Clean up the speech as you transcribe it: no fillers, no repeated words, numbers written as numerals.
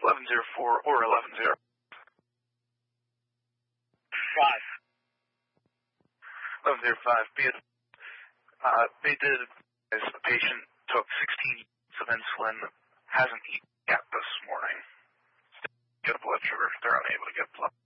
1104 or 110. 1105. They did, as the patient took 16 units of insulin, hasn't eaten yet this morning. Get blood sugar. They're unable to get blood.